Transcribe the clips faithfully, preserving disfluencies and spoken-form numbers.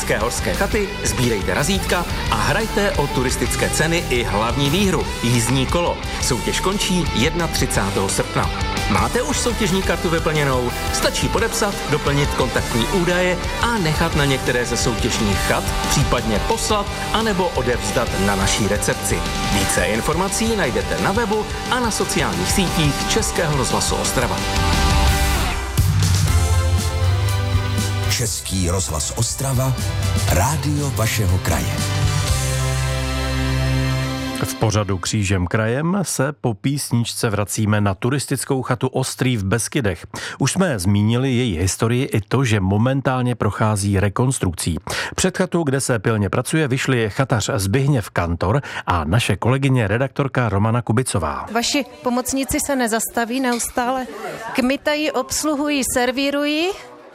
České horské chaty, sbírejte razítka a hrajte o turistické ceny i hlavní výhru jízdní kolo. Soutěž končí třicátého prvního srpna. Máte už soutěžní kartu vyplněnou? Stačí podepsat, doplnit kontaktní údaje a nechat na některé ze soutěžních chat, případně poslat anebo odevzdat na naší recepci. Více informací najdete na webu a na sociálních sítích Českého rozhlasu Ostrava. Český rozhlas Ostrava, rádio vašeho kraje. V pořadu Křížem krajem se po písničce vracíme na turistickou chatu Ostrý v Beskydech. Už jsme zmínili její historii i to, že momentálně prochází rekonstrukcí. Před chatu, kde se pilně pracuje, vyšli chatař Zbigněv Kantor a naše kolegyně redaktorka Romana Kubicová. Vaši pomocníci se nezastaví, neustále kmitají, obsluhují, servírují.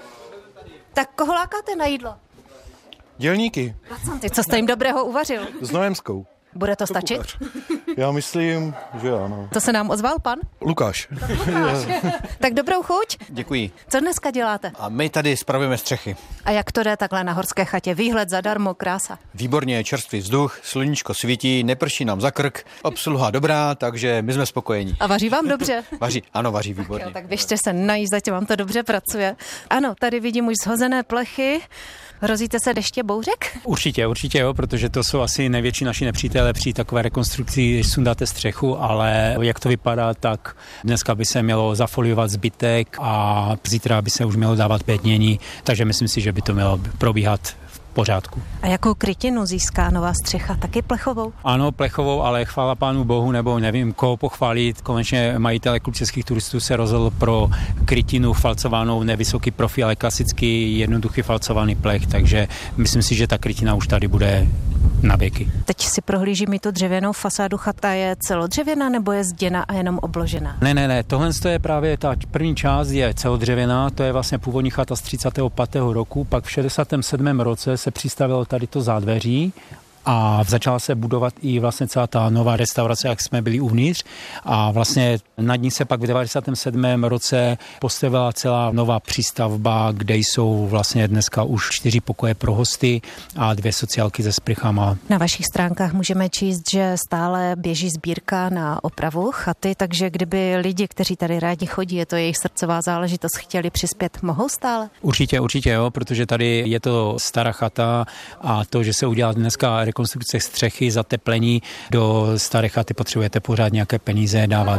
Tak koho lákáte na jídlo? Dělníky. Ty, co jste jim dobrého uvařil? S Noemskou. Bude to stačit? Já myslím, že ano. To se nám ozval pan? Lukáš. Tak dobrou chuť. Děkuji. Co dneska děláte? A my tady spravujeme střechy. A jak to jde takhle na horské chatě? Výhled zadarmo, krása. Výborně, čerstvý vzduch, sluníčko svítí, neprší nám za krk, obsluha dobrá, takže my jsme spokojení. A vaří vám dobře? Vaří, ano, vaří výborně. Jo, tak běžte se najíst, zatím vám to dobře pracuje. Ano, tady vidím už zhozené plechy. Hrozíte se deště, bouřek? Určitě, určitě jo, protože to jsou asi největší naši nepřítelé při takové rekonstrukci, když sundáte střechu, ale jak to vypadá, tak dneska by se mělo zafoliovat zbytek a zítra by se už mělo dávat pětnění, takže myslím si, že by to mělo probíhat v pořádku. A jakou krytinu získá nová střecha? Taky plechovou? Ano, plechovou, ale chvála pánu bohu, nebo nevím, koho pochválit. Konečně majitel Klub českých turistů se rozhodl pro krytinu falcovanou, nevysoký profil, ale klasický jednoduchý falcovaný plech, takže myslím si, že ta krytina už tady bude na věky. Teď si prohlížím i tu dřevěnou fasádu. Chata je celodřevěná nebo je zděna a jenom obložená? Ne, ne, ne, tohle je právě ta první část je celodřevěná, to je vlastně původní chata z třicátého pátého roku, pak v šedesátém sedmém roce se přistavilo tady to zádveří a začala se budovat i vlastně celá ta nová restaurace, jak jsme byli uvnitř a vlastně nad ní se pak v devadesátém sedmém roce postavila celá nová přístavba, kde jsou vlastně dneska už čtyři pokoje pro hosty a dvě sociálky se sprchama. Na vašich stránkách můžeme číst, že stále běží sbírka na opravu chaty, takže kdyby lidi, kteří tady rádi chodí, je to jejich srdcová záležitost, chtěli přispět, mohou stále? Určitě, určitě jo, protože tady je to stará chata a to, že se udělá dneska rekonstrukce střechy, zateplení, do staré chaty potřebujete pořád nějaké peníze dávat.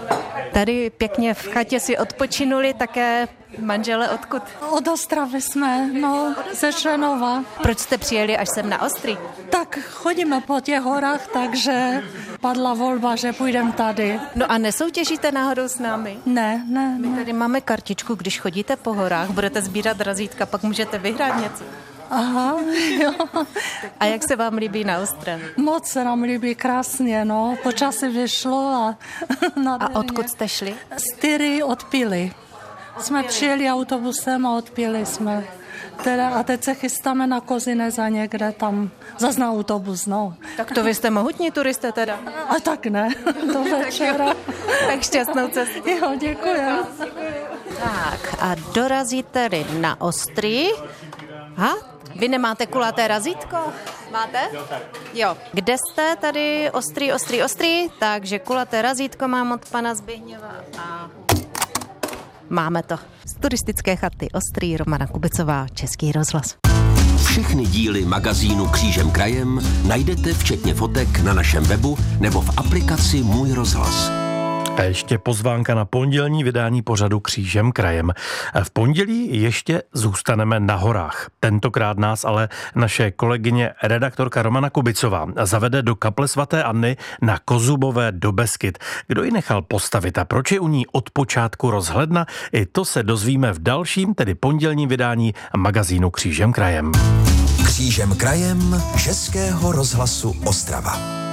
Tady pěkně v chatě si odpočinuli také manžele odkud? Od Ostravy jsme, no, ze Šenova. Proč jste přijeli až sem na Ostrý? Tak chodíme po těch horách, takže padla volba, že půjdeme tady. No a nesoutěžíte náhodou s námi? Ne, ne, My ne. tady máme kartičku, když chodíte po horách, budete sbírat razítka, pak můžete vyhrát něco. Aha, jo. A jak se vám líbí na Ostravě? Moc se nám líbí, krásně, no. Počasí vyšlo a A odkud jste šli? Z Tyry od Pily. Jsme přijeli autobusem a odpili jsme. Teda, a teď se chystáme na Kozinec a někde tam zas na autobus, no. Tak to vy jste mohutní turisté teda. A tak ne, do večera. Tak šťastnou cestu. Jo, děkuji. Tak a dorazíte na Ostrý. Ha? Vy nemáte kulaté razítko? Máte? Jo. Kde jste tady? Ostrý, ostrý, ostrý. Takže kulaté razítko mám od pana Zbigněva a máme to. Z turistické chaty Ostrý, Romana Kubicová, Český rozhlas. Všechny díly magazínu Křížem krajem najdete včetně fotek na našem webu nebo v aplikaci Můj rozhlas. A ještě pozvánka na pondělní vydání pořadu Křížem krajem. V pondělí ještě zůstaneme na horách. Tentokrát nás ale naše kolegyně redaktorka Romana Kubicová zavede do kaple svaté Anny na Kozubové do Beskyd. Kdo ji nechal postavit a proč je u ní od počátku rozhledna? I to se dozvíme v dalším, tedy pondělním vydání magazínu Křížem krajem. Křížem krajem Českého rozhlasu Ostrava.